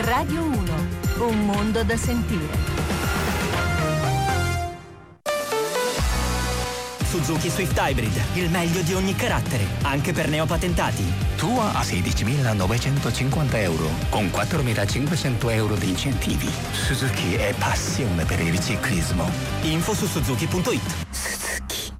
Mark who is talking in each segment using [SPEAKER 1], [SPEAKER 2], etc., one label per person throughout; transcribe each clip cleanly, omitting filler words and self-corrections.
[SPEAKER 1] Radio 1, un mondo da sentire.
[SPEAKER 2] Suzuki Swift Hybrid, il meglio di ogni carattere, anche per neopatentati.
[SPEAKER 3] Tua a 16.950 euro, con 4.500 euro di incentivi. Suzuki è passione per il ciclismo.
[SPEAKER 2] Info su suzuki.it.
[SPEAKER 3] Suzuki.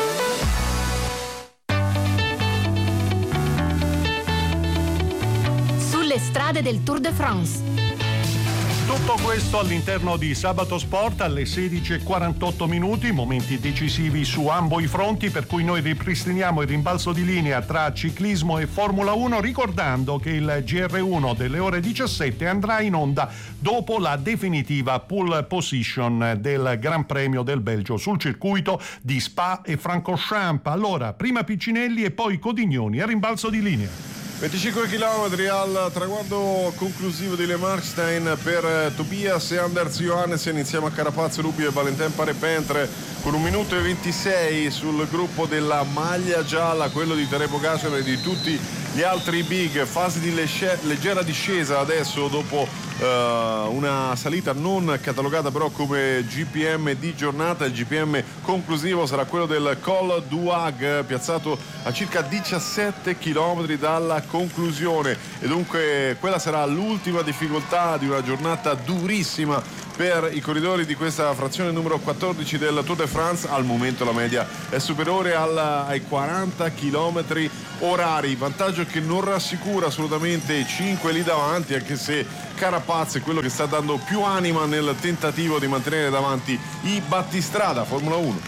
[SPEAKER 1] Sulle strade del Tour de France.
[SPEAKER 4] Tutto questo all'interno di Sabato Sport alle 16:48 minuti, momenti decisivi su ambo i fronti, per cui noi ripristiniamo il rimbalzo di linea tra ciclismo e Formula 1, ricordando che il GR1 delle ore 17 andrà in onda dopo la definitiva pole position del Gran Premio del Belgio sul circuito di Spa e Francorchamps. Allora, prima Piccinelli e poi Codignoni a rimbalzo di linea.
[SPEAKER 5] 25 km al traguardo conclusivo di Le Markstein per Tobias e Anders Johannessen, insieme a Carapaz, Rubio e Valentin Paris-Pentre, con 1 minuto e 26 sul gruppo della maglia gialla, quello di Tadej Pogačar e di tutti gli altri big. Fase di leggera discesa adesso dopo una salita non catalogata però come GPM di giornata. Il GPM conclusivo sarà quello del Col du Hag, piazzato a circa 17 km dalla conclusione, e dunque quella sarà l'ultima difficoltà di una giornata durissima per i corridori di questa frazione numero 14 del Tour de France. Al momento la media è superiore ai 40 km orari, vantaggio che non rassicura assolutamente i 5 lì davanti, anche se Carapaz è quello che sta dando più anima nel tentativo di mantenere davanti i battistrada. Formula 1.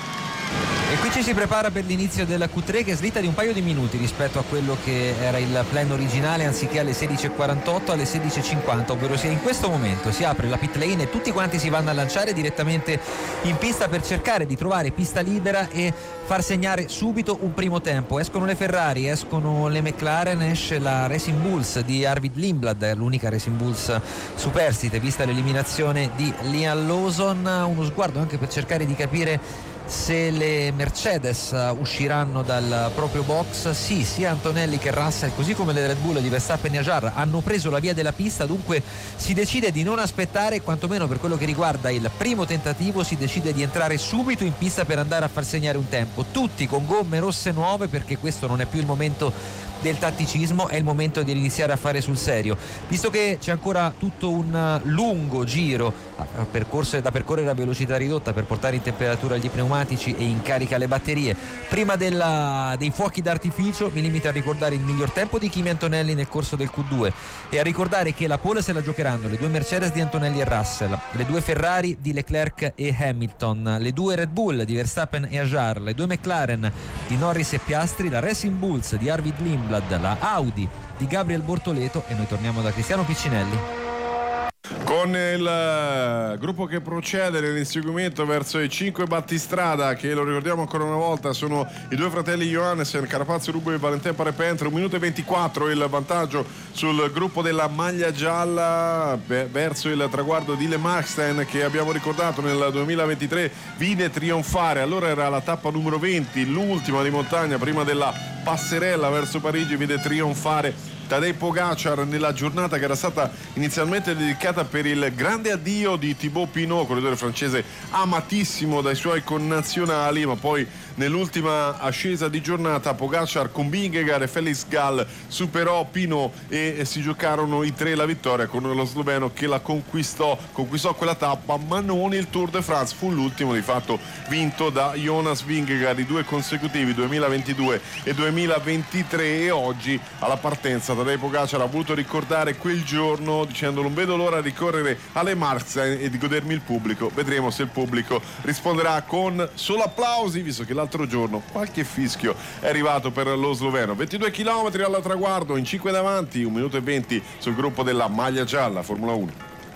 [SPEAKER 6] E qui ci si prepara per l'inizio della Q3, che slitta di un paio di minuti rispetto a quello che era il plan originale. Anziché alle 16:48 alle 16:50, ovvero sia in questo momento si apre la pit lane e tutti quanti si vanno a lanciare direttamente in pista per cercare di trovare pista libera e far segnare subito un primo tempo. Escono le Ferrari, escono le McLaren, esce la Racing Bulls di Arvid Lindblad, l'unica Racing Bulls superstite vista l'eliminazione di Liam Lawson. Uno sguardo anche per cercare di capire se le Mercedes usciranno dal proprio box. Sì, sia Antonelli che Russell, così come le Red Bull di Verstappen e Ajar, hanno preso la via della pista, dunque si decide di non aspettare, quantomeno per quello che riguarda il primo tentativo, si decide di entrare subito in pista per andare a far segnare un tempo, tutti con gomme rosse nuove, perché questo non è più il momento del tatticismo, è il momento di iniziare a fare sul serio, visto che c'è ancora tutto un lungo giro da percorrere a velocità ridotta per portare in temperatura gli pneumatici e in carica le batterie. Prima dei fuochi d'artificio mi limito a ricordare il miglior tempo di Kimi Antonelli nel corso del Q2 e a ricordare che la pole se la giocheranno le 2 Mercedes di Antonelli e Russell, le 2 Ferrari di Leclerc e Hamilton, le 2 Red Bull di Verstappen e Ajar, le 2 McLaren di Norris e Piastri, la Racing Bulls di Arvid Lindblad, la Audi di Gabriel Bortoleto, e noi torniamo da Cristiano Piccinelli.
[SPEAKER 5] Con il gruppo che procede nell'inseguimento verso i 5 battistrada, che lo ricordiamo ancora una volta sono i 2 fratelli Johannessen, Carapaz, Rubio e Valentin Paris-Pentre. 1 minuto e 24 il vantaggio sul gruppo della maglia gialla verso il traguardo di Le Markstein, che abbiamo ricordato nel 2023 vide trionfare. Allora era la tappa numero 20, l'ultima di montagna prima della passerella verso Parigi, vide trionfare Tadej Pogačar nella giornata che era stata inizialmente dedicata per il grande addio di Thibaut Pinot, corridore francese amatissimo dai suoi connazionali, ma poi nell'ultima ascesa di giornata Pogačar con Vingegaard e Felix Gall superò Pinot e si giocarono i 3 la vittoria, con lo sloveno che la conquistò quella tappa, ma non il Tour de France. Fu l'ultimo di fatto vinto da Jonas Vingegaard, i 2 consecutivi 2022 e 2023, e oggi alla partenza Tadej Pogačar ha voluto ricordare quel giorno dicendo: non vedo l'ora di correre alle Markstein e di godermi il pubblico. Vedremo se il pubblico risponderà con solo applausi, visto che l'altro giorno qualche fischio è arrivato per lo sloveno. 22 km al traguardo, in 5 davanti, 1 minuto e 20 sul gruppo della maglia gialla Formula 1.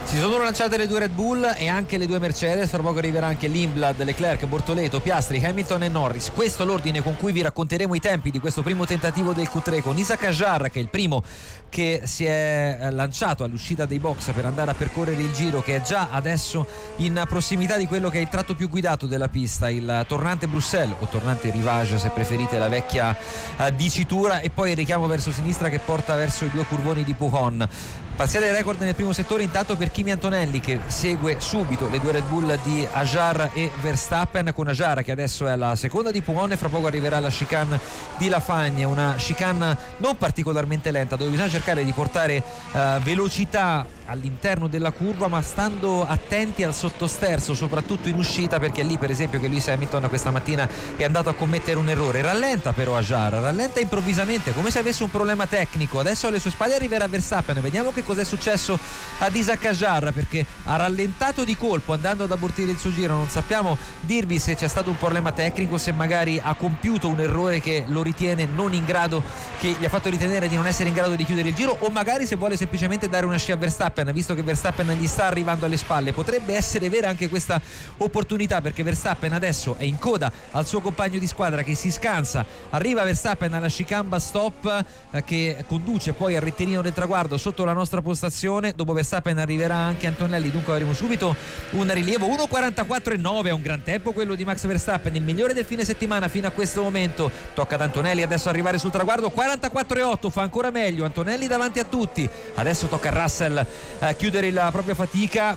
[SPEAKER 6] Si sono lanciate le due Red Bull e anche le due Mercedes, fra poco arriverà anche Lindblad, Leclerc, Bortoleto, Piastri, Hamilton e Norris. Questo l'ordine con cui vi racconteremo i tempi di questo primo tentativo del Q3 con Isack Hadjar, che è il primo che si è lanciato all'uscita dei box per andare a percorrere il giro, che è già adesso in prossimità di quello che è il tratto più guidato della pista, il tornante Bruxelles o tornante Rivage se preferite la vecchia dicitura, e poi il richiamo verso sinistra che porta verso i due curvoni di Pujon. Parziale record nel primo settore intanto per Kimi Antonelli, che segue subito le due Red Bull di Hadjar e Verstappen, con Hadjar che adesso è alla seconda di Pujon e fra poco arriverà la chicane di Lafagne, una chicane non particolarmente lenta dove bisogna cercare di portare velocità all'interno della curva, ma stando attenti al sottosterzo soprattutto in uscita, perché è lì per esempio che Lewis Hamilton questa mattina è andato a commettere un errore. Rallenta però Hadjar, rallenta improvvisamente come se avesse un problema tecnico. Adesso alle sue spalle arriverà Verstappen, vediamo che cos'è successo ad Isack Hadjar, perché ha rallentato di colpo andando ad abortire il suo giro. Non sappiamo dirvi se c'è stato un problema tecnico, se magari ha compiuto un errore che lo ritiene non in grado, che gli ha fatto ritenere di non essere in grado di chiudere il giro, o magari se vuole semplicemente dare una scia a Verstappen, visto che Verstappen gli sta arrivando alle spalle. Potrebbe essere vera anche questa opportunità, perché Verstappen adesso è in coda al suo compagno di squadra che si scansa. Arriva Verstappen alla chicane bus stop che conduce poi al rettilineo del traguardo sotto la nostra postazione. Dopo Verstappen arriverà anche Antonelli, dunque avremo subito un rilievo. 1:44.9 è un gran tempo quello di Max Verstappen, il migliore del fine settimana fino a questo momento. Tocca ad Antonelli adesso arrivare sul traguardo. 44.8, fa ancora meglio Antonelli davanti a tutti. Adesso tocca a Russell chiudere la propria fatica.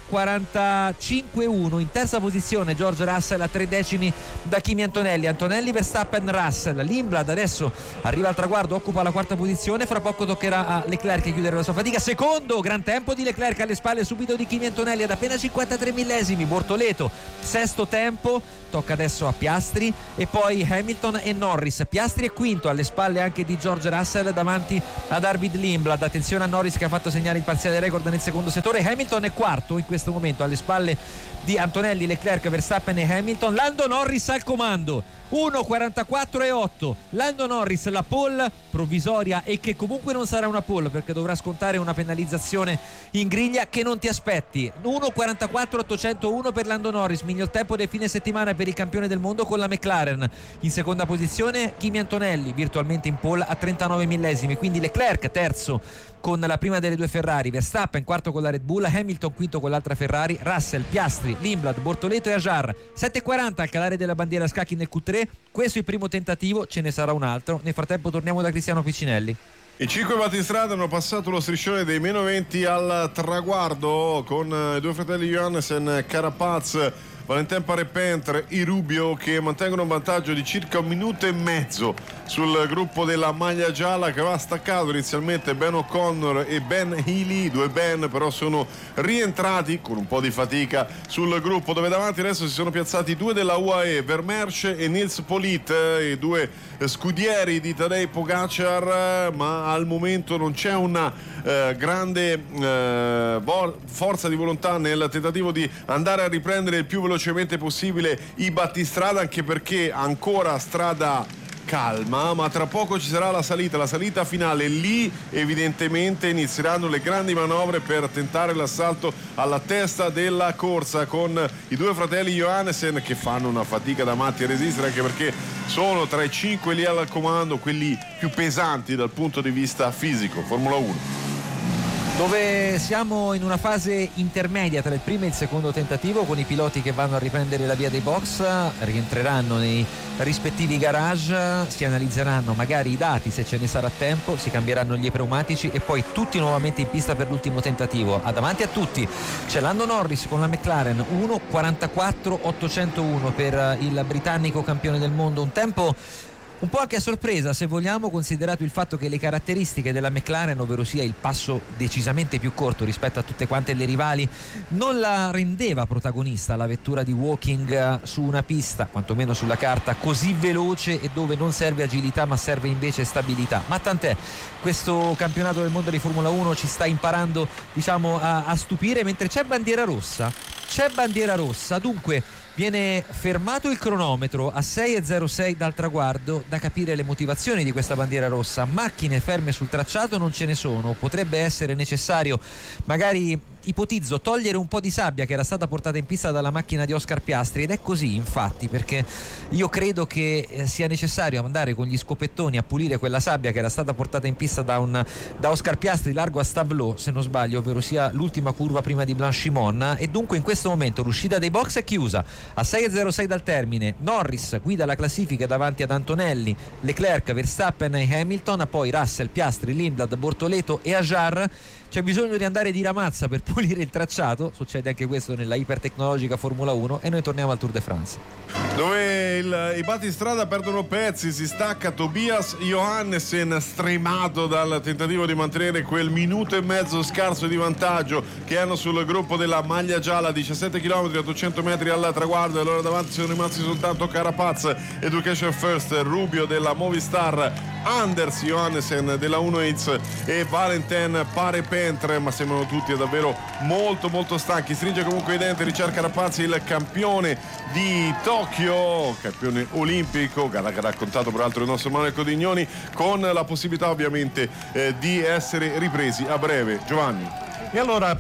[SPEAKER 6] 45.1 in terza posizione George Russell, a 3 decimi da Kimi Antonelli. Antonelli, Verstappen, Russell. Lindblad adesso arriva al traguardo, occupa la quarta posizione, fra poco toccherà a Leclerc chiudere la sua fatica. Secondo gran tempo di Leclerc alle spalle subito di Kimi Antonelli ad appena 53 millesimi. Bortoleto sesto tempo, tocca adesso a Piastri e poi Hamilton e Norris. Piastri è quinto, alle spalle anche di George Russell davanti ad Arvid Lindblad. Attenzione a Norris che ha fatto segnare il parziale record nel secondo settore. Hamilton è quarto in questo momento alle spalle di Antonelli, Leclerc, Verstappen e Hamilton. Lando Norris al comando, 1:44.8. Lando Norris, la pole provvisoria e che comunque non sarà una pole perché dovrà scontare una penalizzazione in griglia che non ti aspetti. 1:44.801 per Lando Norris, miglior tempo del fine settimana per il campione del mondo con la McLaren. In seconda posizione Kimi Antonelli, virtualmente in pole a 39 millesimi, quindi Leclerc terzo con la prima delle due Ferrari, Verstappen quarto con la Red Bull, Hamilton quinto con l'altra Ferrari, Russell, Piastri, Lindblad, Bortoleto e Hadjar. 7:40 al calare della bandiera a scacchi nel Q3. Questo è il primo tentativo, ce ne sarà un altro. Nel frattempo torniamo da Cristiano Piccinelli.
[SPEAKER 5] I 5 battistrada hanno passato lo striscione dei meno 20 al traguardo con i due fratelli Johannessen, Carapaz, Valentin Parepintre e Rubio che mantengono un vantaggio di circa 1 minuto e mezzo sul gruppo della maglia gialla, che aveva staccato inizialmente Ben O'Connor e Ben Healy. Due Ben però sono rientrati con un po' di fatica sul gruppo, dove davanti adesso si sono piazzati due della UAE, Vermersch e Nils Polit, i due scudieri di Tadej Pogacar, ma al momento non c'è una grande forza di volontà nel tentativo di andare a riprendere il più velocemente possibile i battistrada, anche perché ancora strada calma, ma tra poco ci sarà la salita finale. Lì evidentemente inizieranno le grandi manovre per tentare l'assalto alla testa della corsa, con i due fratelli Johannessen che fanno una fatica da matti a resistere, anche perché sono tra i 5 lì al comando, quelli più pesanti dal punto di vista fisico. Formula 1
[SPEAKER 6] dove siamo in una fase intermedia tra il primo e il secondo tentativo, con i piloti che vanno a riprendere la via dei box, rientreranno nei rispettivi garage, si analizzeranno magari i dati se ce ne sarà tempo, si cambieranno gli pneumatici e poi tutti nuovamente in pista per l'ultimo tentativo. Davanti a tutti c'è Lando Norris con la McLaren, 1:44.801 per il britannico campione del mondo, un tempo un po' anche a sorpresa se vogliamo, considerato il fatto che le caratteristiche della McLaren, ovvero sia il passo decisamente più corto rispetto a tutte quante le rivali, non la rendeva protagonista la vettura di Woking su una pista, quantomeno sulla carta, così veloce e dove non serve agilità ma serve invece stabilità. Ma tant'è, questo campionato del mondo di Formula 1 ci sta imparando, diciamo, a stupire, mentre c'è bandiera rossa, dunque Viene fermato il cronometro a 6:06 dal traguardo, da capire le motivazioni di questa bandiera rossa. Macchine ferme sul tracciato non ce ne sono, potrebbe essere necessario, magari ipotizzo, togliere un po' di sabbia che era stata portata in pista dalla macchina di Oscar Piastri, ed è così infatti, perché io credo che sia necessario andare con gli scopettoni a pulire quella sabbia che era stata portata in pista da Oscar Piastri largo a Stavelot, se non sbaglio, ovvero sia l'ultima curva prima di Blanchimont, e dunque in questo momento l'uscita dei box è chiusa a 6:06 dal termine. Norris guida la classifica davanti ad Antonelli, Leclerc, Verstappen e Hamilton, poi Russell, Piastri, Lindblad, Bortoleto e Ajar. C'è bisogno di andare di ramazza per pulire il tracciato, succede anche questo nella ipertecnologica Formula 1, e noi torniamo al Tour de France,
[SPEAKER 5] dove i battistrada perdono pezzi. Si stacca Tobias Johannessen, stremato dal tentativo di mantenere quel minuto e mezzo scarso di vantaggio che hanno sul gruppo della maglia gialla, 17 km 800 metri al traguardo, e allora davanti sono rimasti soltanto Carapaz, Education First, Rubio della Movistar, Anders Johannessen della Uno-Hitz e Valentin Parepentre, ma sembrano tutti davvero molto molto stanchi. Stringe comunque i denti Richard Carapaz, il campione di Tokyo, campione olimpico, gara che ha raccontato peraltro il nostro Manuel Codignoni, con la possibilità ovviamente di essere ripresi a breve. Giovanni.
[SPEAKER 4] E allora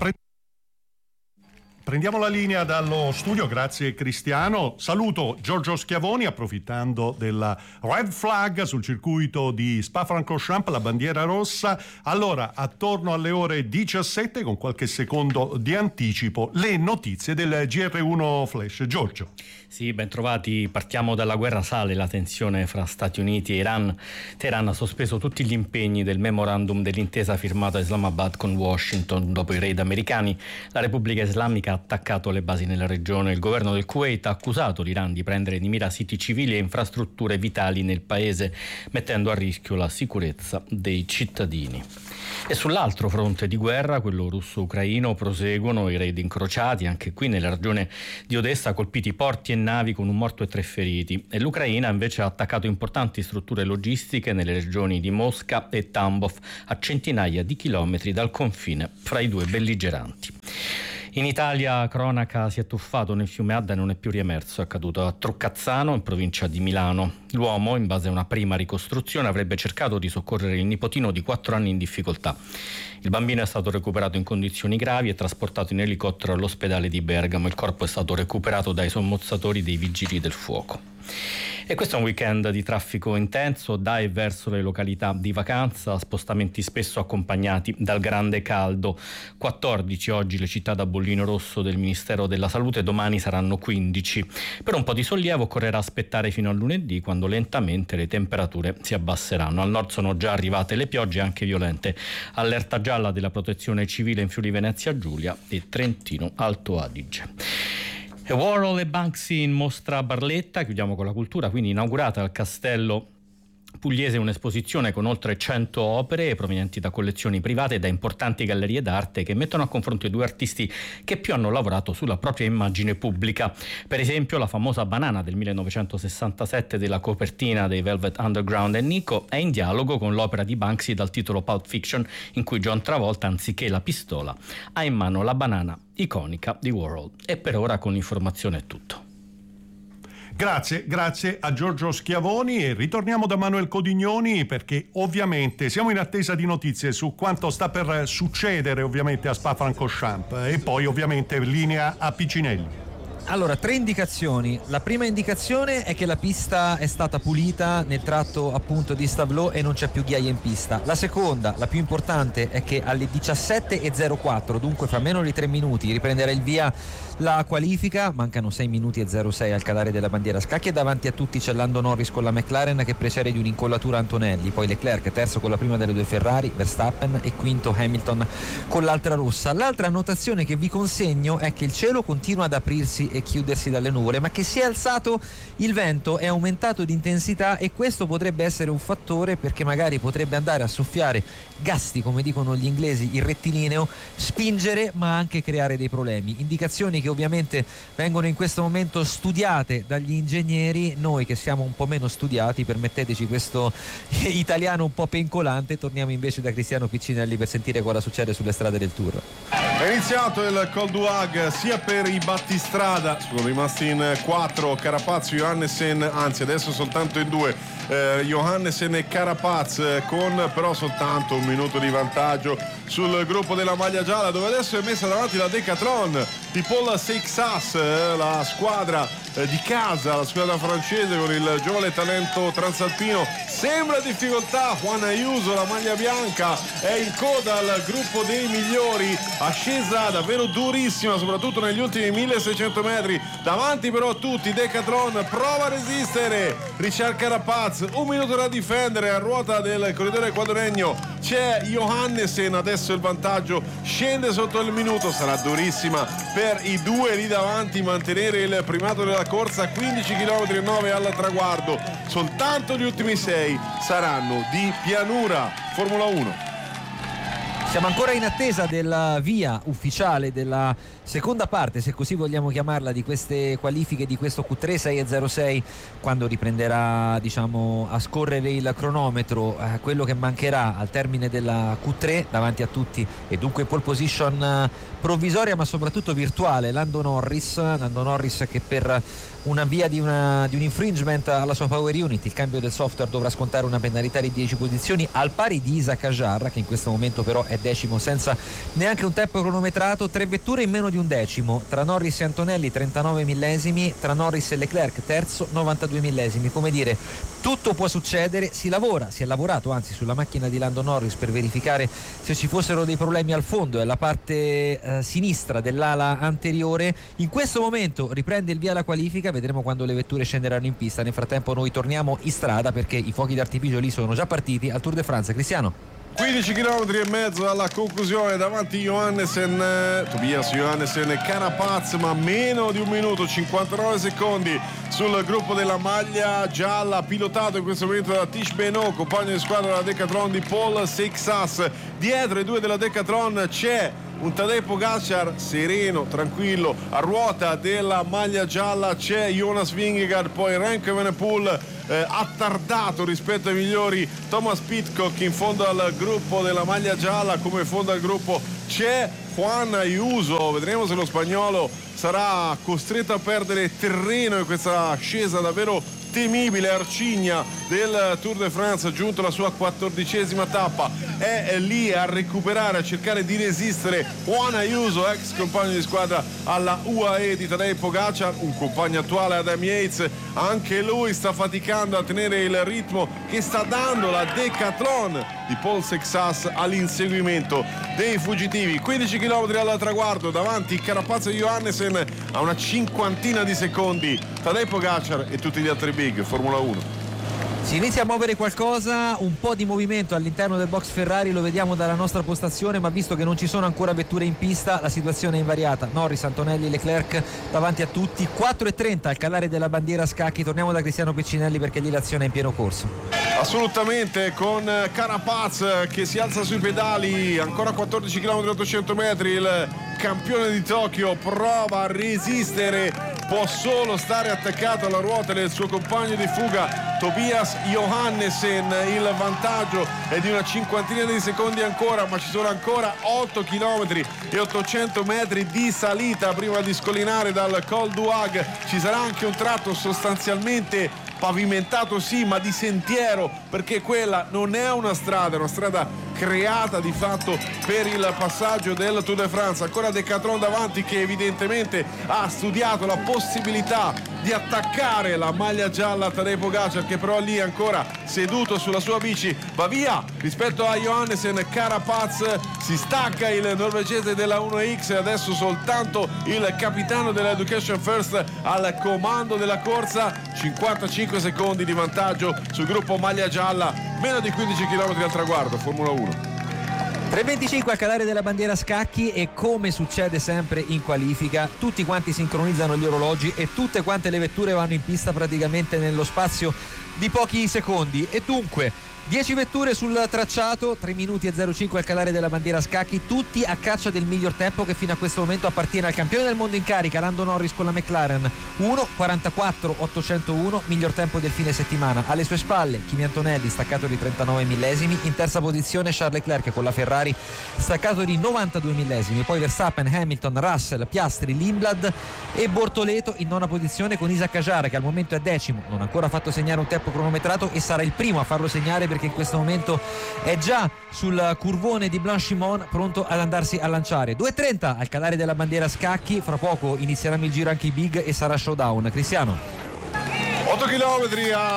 [SPEAKER 4] prendiamo la linea dallo studio, grazie Cristiano. Saluto Giorgio Schiavoni, approfittando della red flag sul circuito di Spa-Francorchamps, la bandiera rossa. Allora, attorno alle ore 17, con qualche secondo di anticipo, le notizie del GR1 Flash. Giorgio.
[SPEAKER 7] Sì, ben trovati. Partiamo dalla guerra. Sale la tensione fra Stati Uniti e Iran. Teheran ha sospeso tutti gli impegni del memorandum dell'intesa firmata a Islamabad con Washington dopo i raid americani. La Repubblica Islamica ha attaccato le basi nella regione. Il governo del Kuwait ha accusato l'Iran di prendere di mira siti civili e infrastrutture vitali nel paese, mettendo a rischio la sicurezza dei cittadini. E sull'altro fronte di guerra, quello russo-ucraino, proseguono i raid incrociati, anche qui nella regione di Odessa, colpiti porti e navi con un morto e 3 feriti. E l'Ucraina invece ha attaccato importanti strutture logistiche nelle regioni di Mosca e Tambov, a centinaia di chilometri dal confine fra i due belligeranti. In Italia, cronaca, si è tuffato nel fiume Adda e non è più riemerso. È accaduto a Truccazzano, in provincia di Milano. L'uomo, in base a una prima ricostruzione, avrebbe cercato di soccorrere il nipotino di 4 anni in difficoltà. Il bambino è stato recuperato in condizioni gravi e trasportato in elicottero all'ospedale di Bergamo. Il corpo è stato recuperato dai sommozzatori dei vigili del fuoco. E questo è un weekend di traffico intenso da e verso le località di vacanza, spostamenti spesso accompagnati dal grande caldo. 14 oggi le città da bollino rosso del Ministero della Salute, domani saranno 15. Per un po' di sollievo occorrerà aspettare fino a lunedì, quando lentamente le temperature si abbasseranno. Al nord sono già arrivate le piogge, anche violente. Allerta gialla della Protezione Civile in Friuli Venezia Giulia e Trentino Alto Adige. Warhol e Banksy in mostra a Barletta. Chiudiamo con la cultura, quindi inaugurata al Castello Pugliese un'esposizione con oltre 100 opere provenienti da collezioni private e da importanti gallerie d'arte, che mettono a confronto i due artisti che più hanno lavorato sulla propria immagine pubblica. Per esempio, la famosa banana del 1967 della copertina dei Velvet Underground e Nico è in dialogo con l'opera di Banksy dal titolo Pulp Fiction, in cui John Travolta, anziché la pistola, ha in mano la banana iconica di Warhol. E per ora con l'informazione è tutto.
[SPEAKER 4] Grazie a Giorgio Schiavoni, e ritorniamo da Manuel Codignoni, perché ovviamente siamo in attesa di notizie su quanto sta per succedere ovviamente a Spa-Francorchamps, e poi ovviamente linea a Piccinelli.
[SPEAKER 6] Allora, 3 indicazioni. La prima indicazione è che la pista è stata pulita nel tratto appunto di Stavelot e non c'è più ghiaia in pista. La seconda, la più importante, è che alle 17:04, dunque fra meno di 3 minuti, riprenderà il via la qualifica. Mancano 6 minuti e 06 al calare della bandiera a scacchi, e davanti a tutti c'è Lando Norris con la McLaren che precede di un'incollatura Antonelli, poi Leclerc terzo con la prima delle 2 Ferrari, Verstappen, e quinto Hamilton con l'altra rossa. L'altra annotazione che vi consegno è che il cielo continua ad aprirsi e chiudersi dalle nuvole, ma che si è alzato il vento, è aumentato di intensità, e questo potrebbe essere un fattore, perché magari potrebbe andare a soffiare gasti, come dicono gli inglesi, il rettilineo, spingere ma anche creare dei problemi. Indicazioni che ovviamente vengono in questo momento studiate dagli ingegneri. Noi che siamo un po' meno studiati, permetteteci questo italiano un po' pencolante, torniamo invece da Cristiano Piccinelli per sentire cosa succede sulle strade del Tour.
[SPEAKER 5] È iniziato il Col du Hag sia per i battistrada strada, sono rimasti in 4 Carapaz, Johannessen, anzi adesso soltanto in 2 Johannessen e Carapaz, con però soltanto un minuto di vantaggio sul gruppo della maglia gialla, dove adesso è messa davanti la Decathlon di Paul Seixas, la squadra di casa, la squadra francese con il giovane talento transalpino. Sembra difficoltà, Juan Ayuso, la maglia bianca, è in coda al gruppo dei migliori, ascesa davvero durissima soprattutto negli ultimi 1600 metri, davanti però a tutti Decathlon, prova a resistere Richard Carapaz, un minuto da difendere, a ruota del corridore equadoregno c'è Johannessen, adesso il vantaggio scende sotto il minuto, sarà durissima per i due lì davanti mantenere il primato della corsa, 15 km e 9 al traguardo, soltanto gli ultimi 6 saranno di pianura. Formula 1.
[SPEAKER 6] Siamo ancora in attesa della via ufficiale della seconda parte, se così vogliamo chiamarla, di queste qualifiche, di questo Q3 6:06, quando riprenderà, diciamo, a scorrere il cronometro. Quello che mancherà al termine della Q3 davanti a tutti, e dunque pole position provvisoria ma soprattutto virtuale, Lando Norris che per una via di un infringement alla sua power unit, il cambio del software, dovrà scontare una penalità di 10 posizioni, al pari di Isaac Ajar, che in questo momento però è decimo senza neanche un tempo cronometrato. 3 vetture in meno di un decimo, tra Norris e Antonelli 39 millesimi, tra Norris e Leclerc terzo 92 millesimi. Come dire, tutto può succedere, si è lavorato anzi sulla macchina di Lando Norris per verificare se ci fossero dei problemi al fondo e alla parte sinistra dell'ala anteriore. In questo momento riprende il via la qualifica, vedremo quando le vetture scenderanno in pista. Nel frattempo noi torniamo in strada perché i fuochi d'artificio lì sono già partiti al Tour de France. Cristiano.
[SPEAKER 5] 15 km e mezzo alla conclusione, davanti Tobias Johannessen e Carapaz, ma meno di un minuto, 59 secondi sul gruppo della maglia gialla, pilotato in questo momento da Tish Benoit, compagno di squadra della Decathlon di Paul Seixas. Dietro i due della Decathlon c'è un Tadej Pogacar sereno, tranquillo, a ruota della maglia gialla c'è Jonas Vingegaard, poi Remco Evenepoel attardato rispetto ai migliori Thomas Pidcock in fondo al gruppo della maglia gialla. Come in fondo al gruppo c'è Juan Ayuso, vedremo se lo spagnolo sarà costretto a perdere terreno in questa ascesa davvero temibile, arcigna del Tour de France, giunto alla sua 14ª tappa, è lì a recuperare, a cercare di resistere Juan Ayuso, ex compagno di squadra alla UAE di Tadej Pogacar, un compagno attuale Adam Yates, anche lui sta faticando a tenere il ritmo che sta dando la Decathlon di Paul Seixas all'inseguimento dei fuggitivi. 15 km al traguardo, davanti Carapaz e Johannessen a una cinquantina di secondi Tadej Pogacar e tutti gli altri big. Formula 1.
[SPEAKER 6] Si inizia a muovere qualcosa, un po' di movimento all'interno del box Ferrari, lo vediamo dalla nostra postazione, ma visto che non ci sono ancora vetture in pista la situazione è invariata. Norris, Antonelli, Leclerc davanti a tutti. 4:30 al calare della bandiera a scacchi. Torniamo da Cristiano Peccinelli perché lì l'azione è in pieno corso.
[SPEAKER 5] Assolutamente, con Carapaz che si alza sui pedali, ancora 14 km 800 metri, il campione di Tokyo prova a resistere, può solo stare attaccato alla ruota del suo compagno di fuga Tobias Johannessen. Il vantaggio è di una cinquantina di secondi ancora, ma ci sono ancora 8 km e 800 metri di salita prima di scollinare dal Col du Hag. Ci sarà anche un tratto sostanzialmente pavimentato, sì, ma di sentiero, perché quella non è una strada, è una strada creata di fatto per il passaggio del Tour de France. Ancora Decathlon davanti, che evidentemente ha studiato la possibilità di attaccare la maglia gialla a Tadej Pogacar, che però lì ancora seduto sulla sua bici va via rispetto a Johannessen. Carapaz, si stacca il norvegese della 1X e adesso soltanto il capitano dell'Education First al comando della corsa. 55 secondi di vantaggio sul gruppo maglia gialla, meno di 15 km al traguardo. Formula 1.
[SPEAKER 6] 3:25 al calare della bandiera a scacchi, e come succede sempre in qualifica tutti quanti sincronizzano gli orologi e tutte quante le vetture vanno in pista praticamente nello spazio di pochi secondi, e dunque 10 vetture sul tracciato, 3 minuti e 05 al calare della bandiera scacchi, tutti a caccia del miglior tempo che fino a questo momento appartiene al campione del mondo in carica, Lando Norris con la McLaren. 1:44.801, miglior tempo del fine settimana. Alle sue spalle Kimi Antonelli, staccato di 39 millesimi. In terza posizione Charles Leclerc con la Ferrari, staccato di 92 millesimi. Poi Verstappen, Hamilton, Russell, Piastri, Lindblad e Bortoleto in nona posizione, con Isaac Hadjar che al momento è decimo, non ha ancora fatto segnare un tempo cronometrato e sarà il primo a farlo segnare, perché in questo momento è già sul curvone di Blanchimont, pronto ad andarsi a lanciare. 2:30 al calare della bandiera scacchi, fra poco inizieranno il giro anche i big e sarà showdown. Cristiano.
[SPEAKER 5] 8 km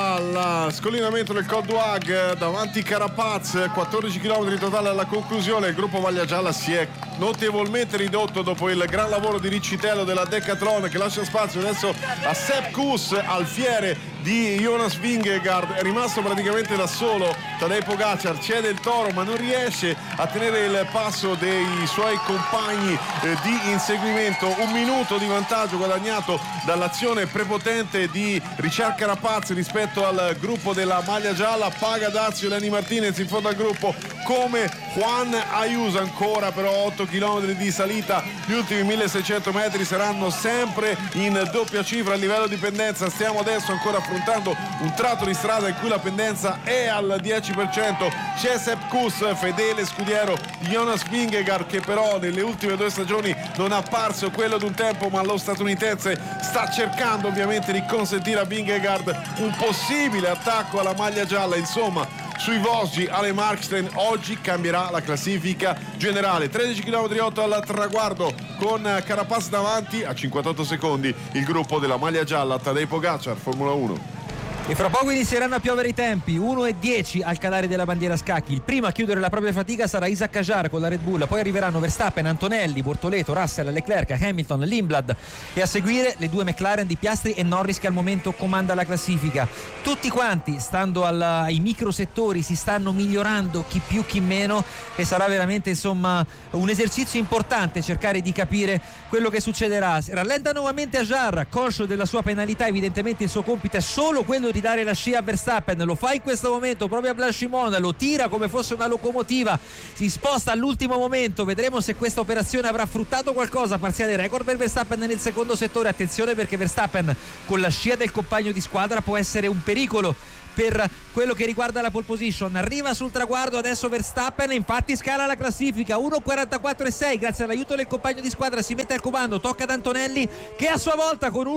[SPEAKER 5] al scollinamento del Col d'Huag, davanti Carapaz, 14 km in totale alla conclusione. Il gruppo Maglia Gialla si è notevolmente ridotto dopo il gran lavoro di Riccitello della Decathlon, che lascia spazio adesso a Sepp Kuss, alfiere di Jonas Vingegaard. È rimasto praticamente da solo Tadej Pogacar, cede il toro ma non riesce a tenere il passo dei suoi compagni di inseguimento. 1 minuto di vantaggio guadagnato dall'azione prepotente di Richard Carapaz rispetto al gruppo della maglia gialla. Paga Dazio, Lenny Martinez in fondo al gruppo, come Juan Ayuso. Ancora però 8 km di salita, gli ultimi 1600 metri saranno sempre in doppia cifra a livello di pendenza. Stiamo adesso ancora affrontando un tratto di strada in cui la pendenza è al 10%. C'è Sepp Kuss, fedele scudiero di Jonas Vingegaard, che però nelle ultime 2 stagioni non ha apparso quello di un tempo, ma lo statunitense sta cercando ovviamente di consentire a Vingegaard un possibile attacco alla maglia gialla. Insomma, sui Vosgi Ale Markstein oggi cambierà la classifica generale. 13 km 8 al traguardo, con Carapaz davanti a 58 secondi il gruppo della maglia gialla Tadej Pogacar, Formula 1.
[SPEAKER 6] E fra poco inizieranno a piovere i tempi. 1:10 al calare della bandiera scacchi. Il primo a chiudere la propria fatica sarà Isaac Hadjar con la Red Bull, poi arriveranno Verstappen, Antonelli, Bortoleto, Russell, Leclerc, Hamilton, Lindblad e a seguire le 2 McLaren di Piastri e Norris, che al momento comanda la classifica. Tutti quanti, stando ai microsettori, si stanno migliorando, chi più chi meno, e sarà veramente insomma un esercizio importante cercare di capire quello che succederà. Rallenta nuovamente Hadjar, conscio della sua penalità. Evidentemente il suo compito è solo quello di dare la scia a Verstappen, lo fa in questo momento proprio a Blanchimont, lo tira come fosse una locomotiva, si sposta all'ultimo momento. Vedremo se questa operazione avrà fruttato qualcosa. Parziale record per Verstappen nel secondo settore. Attenzione, perché Verstappen con la scia del compagno di squadra può essere un pericolo per quello che riguarda la pole position. Arriva sul traguardo adesso Verstappen, infatti scala la classifica, 1:44.6 grazie all'aiuto del compagno di squadra. Si mette al comando, tocca ad Antonelli, che a sua volta con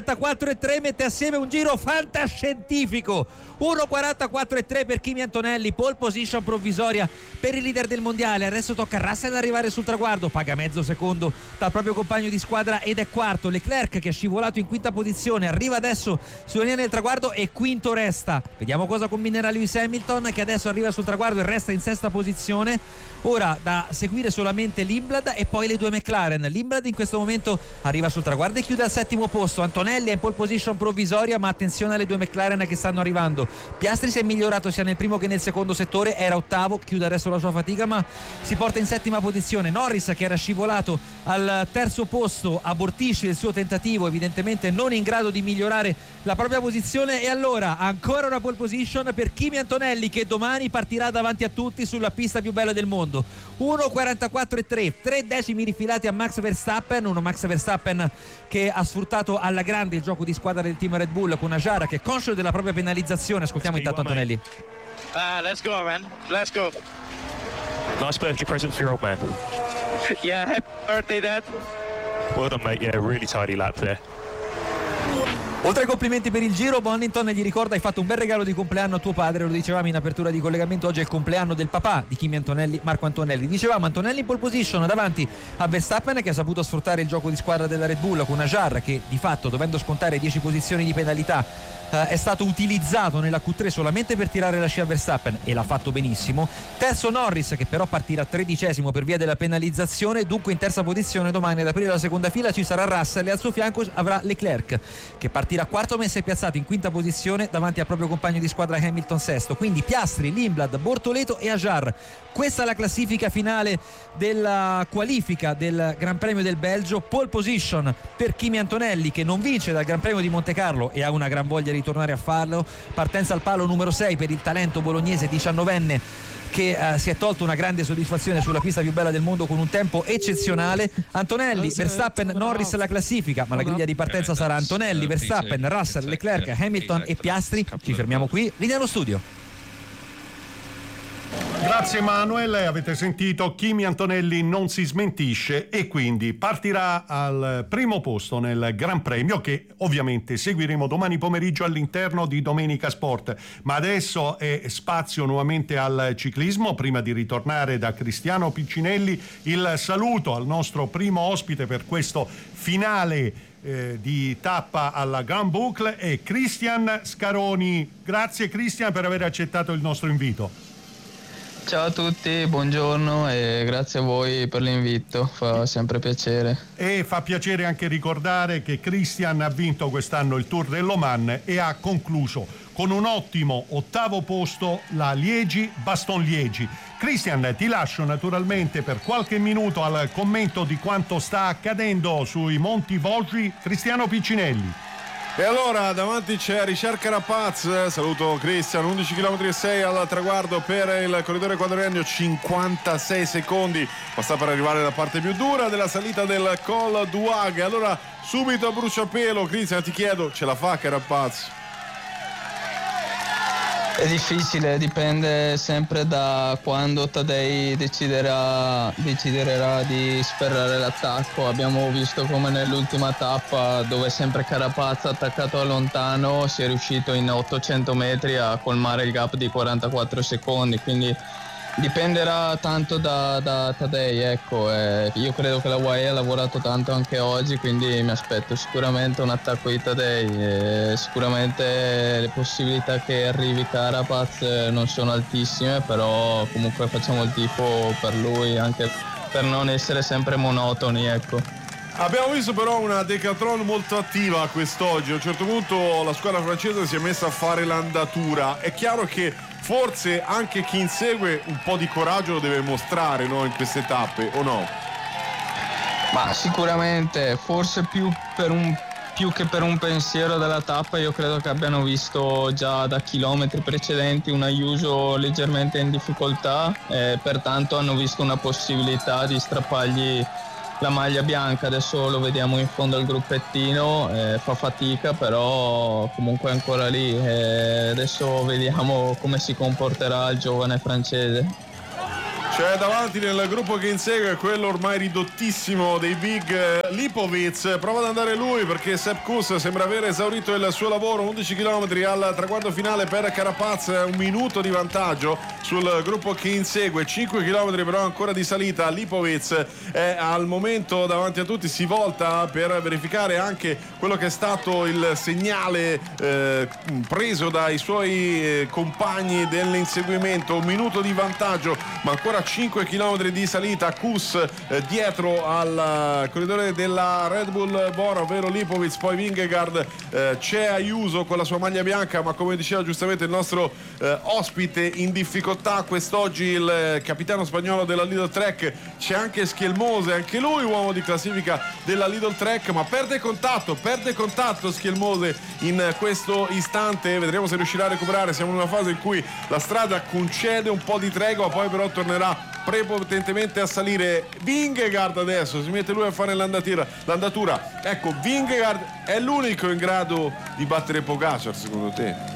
[SPEAKER 6] 1:44.3 mette assieme un giro fantascientifico. 1:44.3 per Kimi Antonelli, pole position provvisoria per il leader del mondiale. Adesso tocca a Russell arrivare sul traguardo, paga mezzo secondo dal proprio compagno di squadra ed è quarto. Leclerc, che è scivolato in quinta posizione, arriva adesso sulla linea del traguardo e quinto resta. Vediamo cosa combinerà Lewis Hamilton, che adesso arriva sul traguardo e resta in sesta posizione. Ora da seguire solamente Lindblad e poi le 2 McLaren. Lindblad in questo momento arriva sul traguardo e chiude al 7° posto. Antonelli è in pole position provvisoria, ma attenzione alle 2 McLaren che stanno arrivando. Piastri si è migliorato sia nel primo che nel secondo settore, era ottavo, chiude adesso la sua fatica ma si porta in 7ª posizione. Norris, che era scivolato al 3° posto, abortisce il suo tentativo, evidentemente non in grado di migliorare la propria posizione. E allora ancora una pole position per Kimi Antonelli, che domani partirà davanti a tutti sulla pista più bella del mondo. 1:44.3, 3 decimi rifilati a Max Verstappen, uno Max Verstappen che ha sfruttato alla grande il gioco di squadra del team Red Bull, con Hadjar che è conscio della propria penalizzazione. Ascoltiamo intanto Antonelli.
[SPEAKER 8] Let's go, man. Let's go.
[SPEAKER 9] Nice birthday present for your old man.
[SPEAKER 8] Yeah, happy birthday, Dad.
[SPEAKER 9] Well done, mate. Yeah, really tidy lap there.
[SPEAKER 6] Oltre ai complimenti per il giro, Bonington gli ricorda: hai fatto un bel regalo di compleanno a tuo padre. Lo dicevamo in apertura di collegamento, oggi è il compleanno del papà di Kimi Antonelli, Marco Antonelli. Dicevamo Antonelli in pole position davanti a Verstappen, che ha saputo sfruttare il gioco di squadra della Red Bull, con Hadjar che di fatto, dovendo scontare 10 posizioni di penalità, è stato utilizzato nella Q3 solamente per tirare la scia a Verstappen e l'ha fatto benissimo. Terzo Norris, che però partirà 13° per via della penalizzazione. Dunque in terza posizione domani ad aprire la seconda fila ci sarà Russell e al suo fianco avrà Leclerc, che parte partirà quarto mentre è piazzato in quinta posizione davanti al proprio compagno di squadra Hamilton sesto. Quindi Piastri, Lindblad, Bortoleto e Ajar. Questa è la classifica finale della qualifica del Gran Premio del Belgio. Pole position per Kimi Antonelli, che non vince dal Gran Premio di Montecarlo e ha una gran voglia di tornare a farlo. Partenza al palo numero 6 per il talento bolognese 19enne, che si è tolto una grande soddisfazione sulla pista più bella del mondo con un tempo eccezionale. Antonelli, Verstappen, Norris la classifica, ma la griglia di partenza sarà Antonelli, Verstappen, Russell, Leclerc, Hamilton e Piastri. Ci fermiamo qui, linea allo studio.
[SPEAKER 4] Grazie Manuel, avete sentito, Kimi Antonelli non si smentisce e quindi partirà al primo posto nel Gran Premio, che ovviamente seguiremo domani pomeriggio all'interno di Domenica Sport. Ma adesso è spazio nuovamente al ciclismo. Prima di ritornare da Cristiano Piccinelli, il saluto al nostro primo ospite per questo finale di tappa alla Grand Boucle è Cristian Scaroni. Grazie Cristian per aver accettato il nostro invito.
[SPEAKER 10] Ciao a tutti, buongiorno e grazie a voi per l'invito, fa sempre piacere.
[SPEAKER 4] E fa piacere anche ricordare che Cristian ha vinto quest'anno il Tour dell'Oman e ha concluso con un ottimo 8° posto la Liegi-Bastogne-Liegi. Cristian, ti lascio naturalmente per qualche minuto al commento di quanto sta accadendo sui Monti Vosgi. Cristiano Piccinelli.
[SPEAKER 5] E allora davanti c'è Richard Carapaz, saluto Cristian, 11 km e 6 al traguardo per il corridore equatoriano, 56 secondi, basta per arrivare alla parte più dura della salita del Col d'Huag. Allora subito a bruciapelo, Cristian, ti chiedo, ce la fa Carapaz?
[SPEAKER 10] È difficile, dipende sempre da quando Tadej deciderà di sferrare l'attacco. Abbiamo visto come nell'ultima tappa, dove sempre Carapaz attaccato da lontano, si è riuscito in 800 metri a colmare il gap di 44 secondi, quindi dipenderà tanto da Tadej, ecco. Io credo che la UAE ha lavorato tanto anche oggi, quindi mi aspetto sicuramente un attacco di Tadej. Sicuramente le possibilità che arrivi Carapaz non sono altissime, però comunque facciamo il tifo per lui, anche per non essere sempre monotoni, ecco.
[SPEAKER 5] Abbiamo visto però una Decathlon molto attiva quest'oggi. A un certo punto la squadra francese si è messa a fare l'andatura. È chiaro che forse anche chi insegue un po' di coraggio lo deve mostrare, no, in queste tappe, o no?
[SPEAKER 10] Ma sicuramente, forse più che per un pensiero della tappa, io credo che abbiano visto già da chilometri precedenti un Ayuso leggermente in difficoltà, pertanto hanno visto una possibilità di strappargli la maglia bianca. Adesso lo vediamo in fondo al gruppettino, fa fatica, però comunque è ancora lì. Adesso vediamo come si comporterà il giovane francese.
[SPEAKER 5] C'è davanti nel gruppo che insegue quello ormai ridottissimo dei big, Lipovic. Prova ad andare lui perché Sepp Kuss sembra aver esaurito il suo lavoro. 11 km al traguardo finale per Carapaz, 1 minuto di vantaggio sul gruppo che insegue, 5 km però ancora di salita. Lipovic è al momento davanti a tutti, si volta per verificare anche quello che è stato il segnale preso dai suoi compagni dell'inseguimento. 1 minuto di vantaggio, ma ancora 5 km di salita. Kuss dietro al corridore della Red Bull Bora, ovvero Lipovic, poi Vingegaard, c'è Ayuso con la sua maglia bianca, ma come diceva giustamente il nostro ospite, in difficoltà quest'oggi il capitano spagnolo della Lidl Trek. C'è anche Schielmose, anche lui uomo di classifica della Lidl Trek, ma perde contatto Schielmose in questo istante. Vedremo se riuscirà a recuperare. Siamo in una fase in cui la strada concede un po' di tregua, poi però tornerà prepotentemente a salire. Vingegaard adesso si mette lui a fare l'andatura. Ecco, Vingegaard è l'unico in grado di battere Pogacar, secondo te?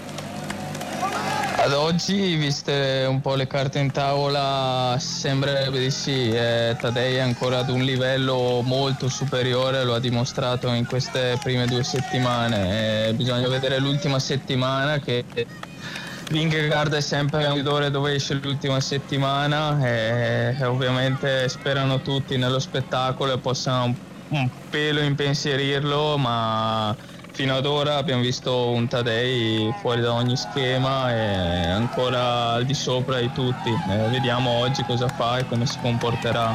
[SPEAKER 10] Ad oggi, viste un po' le carte in tavola, sembrerebbe di sì. Tadej è ancora ad un livello molto superiore, lo ha dimostrato in queste prime 2 settimane. Bisogna vedere l'ultima settimana, che Vingegaard è sempre un corridore dove esce l'ultima settimana, e ovviamente sperano tutti nello spettacolo e possano un pelo impensierirlo, ma fino ad ora abbiamo visto un Tadej fuori da ogni schema e ancora al di sopra di tutti. Vediamo oggi cosa fa e come si comporterà.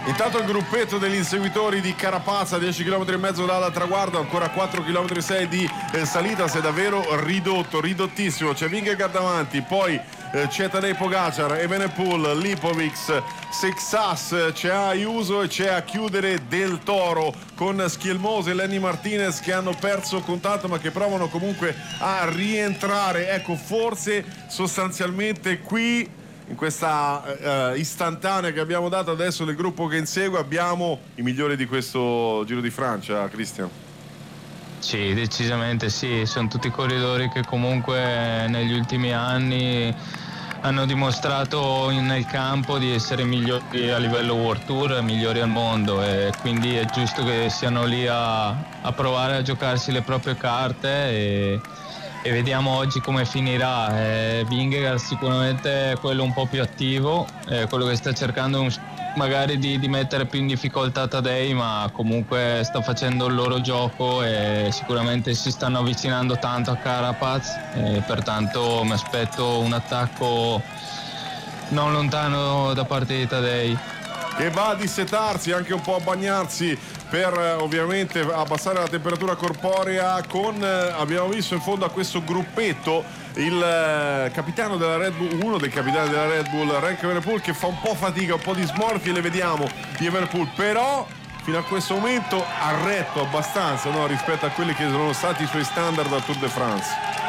[SPEAKER 5] Intanto il gruppetto degli inseguitori di Carapaz a 10 km e mezzo dal traguardo, ancora 4 km e 6 di salita, si è davvero ridottissimo. C'è Vingegaard davanti, poi c'è Tadej Pogacar, Evenepoel, Lipovic, Sexas, c'è Ayuso e c'è a chiudere Del Toro con Schielmoso e Lenny Martinez che hanno perso contatto ma che provano comunque a rientrare. Ecco, forse sostanzialmente qui in questa istantanea che abbiamo dato adesso del gruppo che insegue abbiamo i migliori di questo Giro di Francia, Cristian.
[SPEAKER 10] Sì, decisamente sì, sono tutti corridori che comunque negli ultimi anni hanno dimostrato nel campo di essere migliori a livello World Tour, migliori al mondo, e quindi è giusto che siano lì a provare a giocarsi le proprie carte e vediamo oggi come finirà. Vingegaard sicuramente è quello un po' più attivo, quello che sta cercando magari di mettere più in difficoltà Tadej, ma comunque sta facendo il loro gioco e sicuramente si stanno avvicinando tanto a Carapaz, pertanto mi aspetto un attacco non lontano da parte di Tadej,
[SPEAKER 5] che va a dissetarsi, anche un po' a bagnarsi per ovviamente abbassare la temperatura corporea con, abbiamo visto in fondo a questo gruppetto il capitano della Red Bull, uno dei capitani della Red Bull, Remco Evenepoel, che fa un po' fatica, un po' di smorfie le vediamo di Evenepoel, però fino a questo momento ha retto abbastanza, no, rispetto a quelli che sono stati i suoi standard al Tour de France.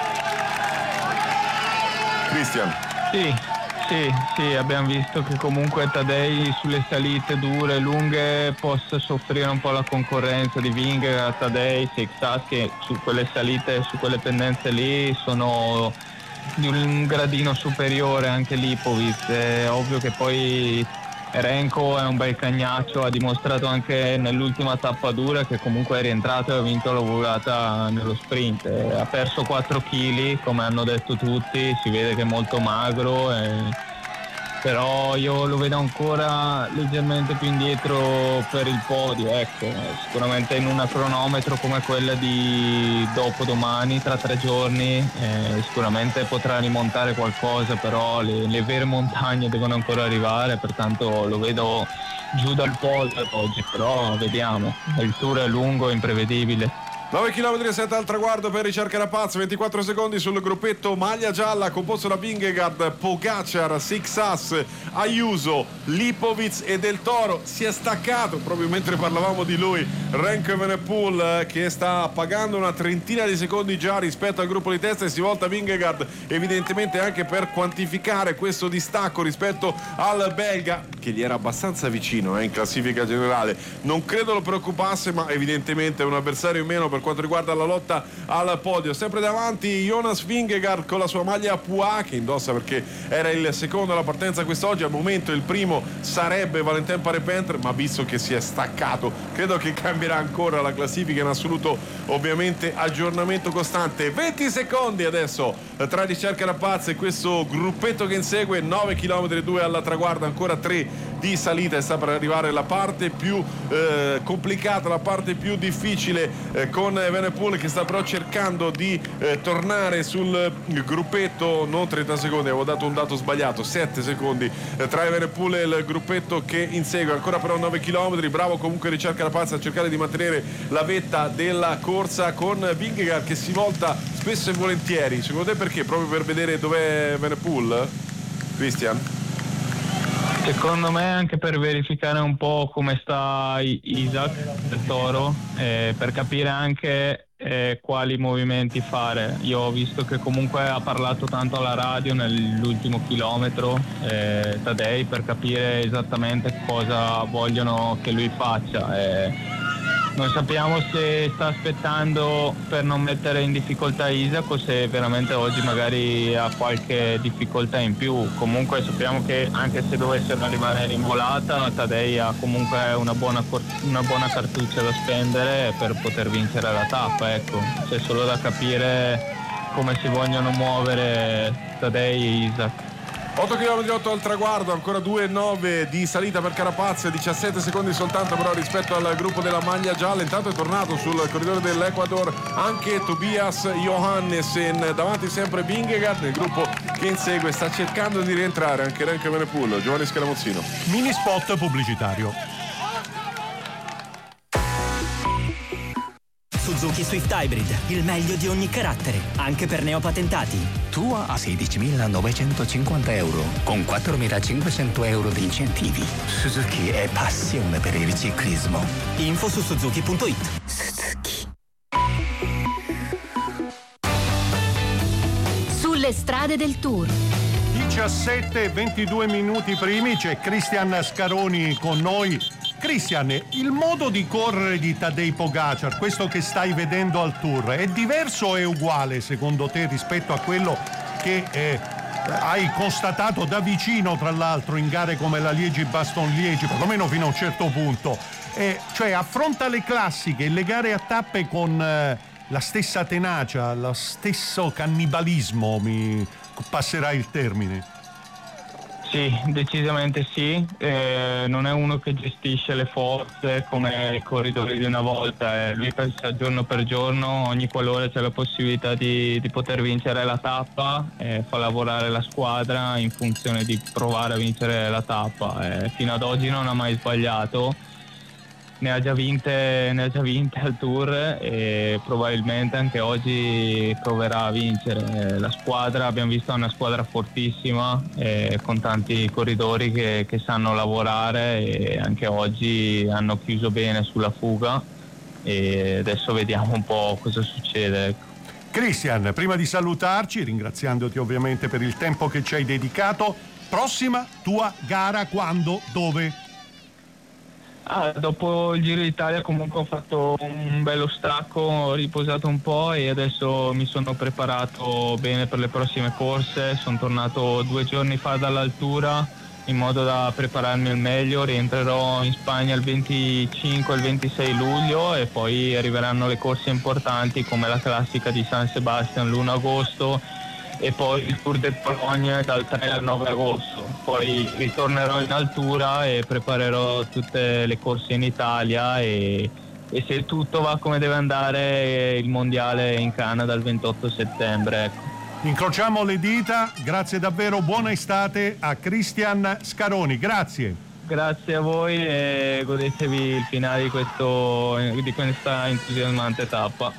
[SPEAKER 5] Christian.
[SPEAKER 10] Sì, abbiamo visto che comunque Tadej sulle salite dure, lunghe, possa soffrire un po' la concorrenza di Vingegaard, Tadej, Sexas, che su quelle salite, su quelle pendenze lì sono di un gradino superiore, anche Lipovic. È ovvio che poi Remco è un bel cagnaccio, ha dimostrato anche nell'ultima tappa dura che comunque è rientrato e ha vinto la volata nello sprint. Ha perso 4 kg, come hanno detto tutti, si vede che è molto magro, però io lo vedo ancora leggermente più indietro per il podio, ecco. Sicuramente in una cronometro come quella di dopodomani, tra 3 giorni, sicuramente potrà rimontare qualcosa, però le vere montagne devono ancora arrivare, pertanto lo vedo giù dal podio oggi, però vediamo, il tour è lungo e imprevedibile.
[SPEAKER 5] 9 km e 7 al traguardo per Richard Carapaz, 24 secondi sul gruppetto maglia gialla composto da Vingegaard, Pogacar, Sixas, Ayuso, Lipovic e Del Toro. Si è staccato proprio mentre parlavamo di lui Remco Evenepoel, che sta pagando una trentina di secondi già rispetto al gruppo di testa, e si volta Vingegaard evidentemente anche per quantificare questo distacco rispetto al belga, che gli era abbastanza vicino in classifica generale. Non credo lo preoccupasse, ma evidentemente è un avversario in meno per quanto riguarda la lotta al podio. Sempre davanti Jonas Vingegaard con la sua maglia Pua, che indossa perché era il secondo alla partenza quest'oggi. Al momento il primo sarebbe Valentin Parepenter, ma visto che si è staccato credo che cambierà ancora la classifica, in assoluto ovviamente aggiornamento costante. 20 secondi adesso tra Richard Carapaz e questo gruppetto che insegue, 9 km e 2 alla traguardo, ancora 3 di salita, e sta per arrivare la parte più complicata, la parte più difficile, con Evenepoel che sta però cercando di tornare sul gruppetto. Non 30 secondi, avevo dato un dato sbagliato, 7 secondi tra Evenepoel e il gruppetto che insegue, ancora però 9 km. Bravo comunque Richard Carapaz a cercare di mantenere la vetta della corsa, con Vingegaard che si volta spesso e volentieri. Secondo te perché? Proprio per vedere dov'è Evenepoel, Christian?
[SPEAKER 10] Secondo me anche per verificare un po' come sta Isaac Del Toro, per capire anche quali movimenti fare. Io ho visto che comunque ha parlato tanto alla radio nell'ultimo chilometro Tadej, per capire esattamente cosa vogliono che lui faccia. Non sappiamo se sta aspettando per non mettere in difficoltà Isaac o se veramente oggi magari ha qualche difficoltà in più. Comunque sappiamo che anche se dovessero arrivare in volata, Tadej ha comunque una buona cartuccia da spendere per poter vincere la tappa, ecco. C'è solo da capire come si vogliono muovere Tadej e Isaac.
[SPEAKER 5] 8 km 8 al traguardo, ancora 2,9 di salita per Carapaz, 17 secondi soltanto però rispetto al gruppo della maglia gialla. Intanto è tornato sul corridore dell'Ecuador anche Tobias Johannessen, davanti sempre Vingegaard. Nel gruppo che insegue sta cercando di rientrare anche Remco Evenepoel. Giovanni Scaramuzzino.
[SPEAKER 4] Mini spot pubblicitario.
[SPEAKER 2] Suzuki Swift Hybrid, il meglio di ogni carattere, anche per neopatentati.
[SPEAKER 3] Tua a 16.950 euro, con 4.500 euro di incentivi. Suzuki è passione per il ciclismo.
[SPEAKER 2] Info su suzuki.it.
[SPEAKER 3] Suzuki.
[SPEAKER 1] Sulle strade del Tour.
[SPEAKER 4] 17-22 minuti primi, c'è Cristian Scaroni con noi. Cristian, il modo di correre di Tadej Pogačar, questo che stai vedendo al Tour, è diverso o è uguale secondo te rispetto a quello che hai constatato da vicino, tra l'altro, in gare come la Liegi-Bastogne-Liegi, perlomeno fino a un certo punto? Cioè affronta le classiche, le gare a tappe con la stessa tenacia, lo stesso cannibalismo, mi passerà il termine.
[SPEAKER 10] Sì, decisamente sì, non è uno che gestisce le forze come i corridori di una volta, lui pensa giorno per giorno, ogni qualora c'è la possibilità di poter vincere la tappa, fa lavorare la squadra in funzione di provare a vincere la tappa, fino ad oggi non ha mai sbagliato. Ne ha già vinte al Tour e probabilmente anche oggi proverà a vincere. La squadra, abbiamo visto una squadra fortissima con tanti corridori che sanno lavorare e anche oggi hanno chiuso bene sulla fuga e adesso vediamo un po' cosa succede.
[SPEAKER 4] Cristian, prima di salutarci, ringraziandoti ovviamente per il tempo che ci hai dedicato, prossima tua gara quando, dove?
[SPEAKER 10] Dopo il Giro d'Italia comunque ho fatto un bello stacco, ho riposato un po' e adesso mi sono preparato bene per le prossime corse. Sono tornato 2 giorni fa dall'altura in modo da prepararmi al meglio. Rientrerò in Spagna il 25 e il 26 luglio e poi arriveranno le corse importanti come la classica di San Sebastian l'1 agosto e poi il Tour de Pologne dal 3 al 9 agosto. Poi ritornerò in altura e preparerò tutte le corse in Italia e se tutto va come deve andare il mondiale in Canada il 28 settembre. Ecco.
[SPEAKER 4] Incrociamo le dita, grazie davvero, buona estate a Cristian Scaroni, grazie.
[SPEAKER 10] Grazie a voi e godetevi il finale di questa entusiasmante tappa.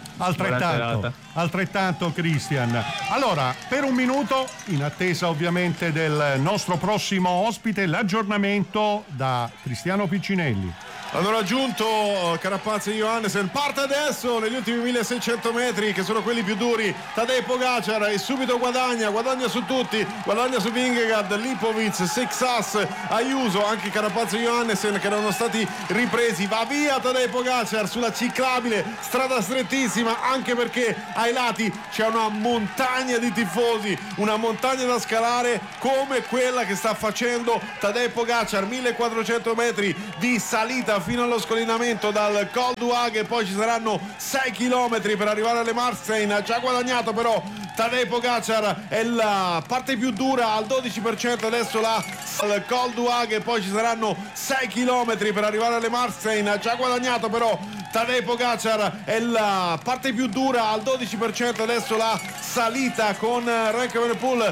[SPEAKER 4] Altrettanto Cristian. Allora, per un minuto, in attesa ovviamente del nostro prossimo ospite, l'aggiornamento da Cristiano Piccinelli.
[SPEAKER 5] Hanno raggiunto Carapaz e Johannessen, parte adesso negli ultimi 1600 metri che sono quelli più duri. Tadej Pogačar e subito guadagna su tutti, guadagna su Vingegaard, Lipovic, Sexas, Ayuso, anche Carapaz e Johannessen che erano stati ripresi. Va via Tadej Pogačar sulla ciclabile, strada strettissima anche perché ai lati c'è una montagna di tifosi, una montagna da scalare come quella che sta facendo Tadej Pogačar, 1400 metri di salita fino allo scollinamento dal Col d'Huag e poi ci saranno 6 km per arrivare alle Marstein. Ha già guadagnato però Tadej Pogačar, è la parte più dura al 12%, adesso al Col d'Huag e poi ci saranno 6 km per arrivare alle Marstein. Ha già guadagnato però Tadej Pogačar, è la parte più dura al 12%, adesso la salita con Remco Evenepoel